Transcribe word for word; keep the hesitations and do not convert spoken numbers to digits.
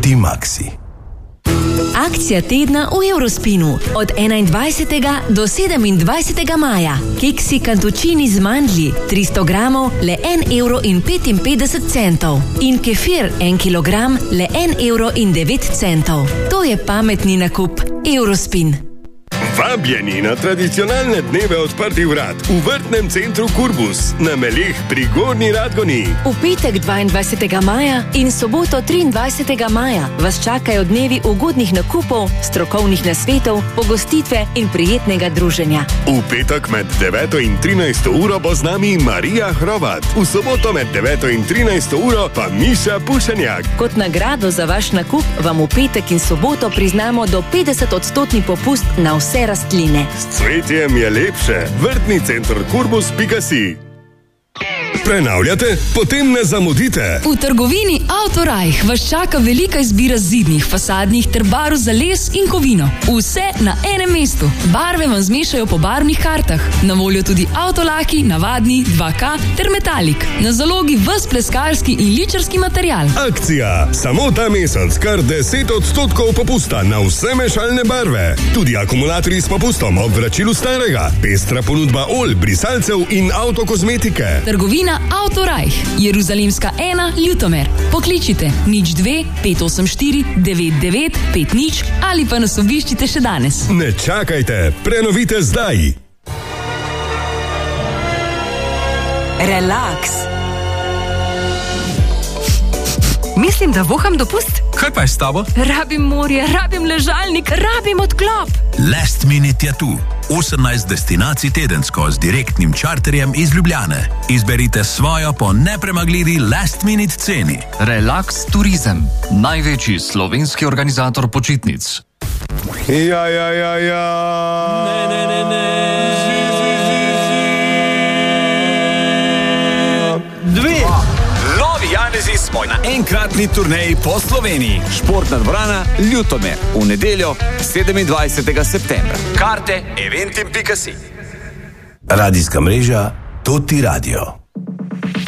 Optimaxi. Akcija tedna v Eurospinu od enaindvajsetega do sedemindvajsetega maja. Keksi kantučini z mandlji tristo gramov le en evro in petinpetdeset centov in kefir en kilogram le en evro in devet centov. To je pametni nakup. Eurospin. Vabljeni na tradicionalne dneve odprtih vrat v vrtnem centru Kurbus na Meleh pri Gornji Radgoni. V petek dvaindvajsetega maja in soboto triindvajsetega maja vas čakajo dnevi ugodnih nakupov, strokovnih nasvetov, pogostitve in prijetnega druženja. V petek med deveto in trinajsto uro bo z nami Marija Hrovat. V soboto med deveto in trinajsto uro pa Miša Pušenjak. Kot nagrado za vaš nakup vam v petek in soboto priznamo do petdeset odstotni popust na vse rastline. S cvetjem je lepše. Vrtni center kurbus pika si. Prenavljate? Potem ne zamudite. V trgovini Autorajh vas čaka velika izbira zidnih, fasadnih ter barv za les in kovino. Vse na enem mestu. Barve vam zmešajo po barvnih kartah. Na voljo tudi avtolaki, navadni, dva K ter metalik. Na zalogi ves pleskarski in ličarski material. Akcija. Samo ta mesec kar deset odstotkov popusta na vse mešalne barve. Tudi akumulatorji s popustom ob vračilu starega. Pestra ponudba olj, brisalcev in avtokozmetike. Trgovina Autorajh, Jeruzalemska ena, Ljutomer. Pokličite nič dve pet osem štiri devet devet pet nič ali pa nas obiščite še danes. Ne čakajte, prenovite zdaj. Relaks. Mislim, da voham dopust. Kaj pa je s tabo? Rabim morje, rabim ležalnik, rabim odklop. Last Minute je tu. osemnajst destinacij tedensko z direktnim čarterjem iz Ljubljane. Izberite svojo po nepremagljivi Last Minute ceni. Relax Turizem, največji slovenski organizator počitnic. Ja, ja, ja, ja. Ne, ne, ne, ne. Zi, zi, zi, zi. Dve. Novi Janezi smo na enkratni turneji po Sloveniji. Športna dvorana Ljutomer v nedeljo sedemindvajsetega septembra. Karte eventim pika si. Radijska mreža Toti Radio.